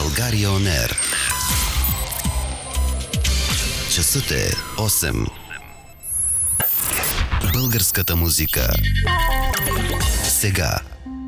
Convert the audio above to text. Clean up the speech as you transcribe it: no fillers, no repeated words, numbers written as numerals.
България On Air. Часът е 8. Българската музика. Сега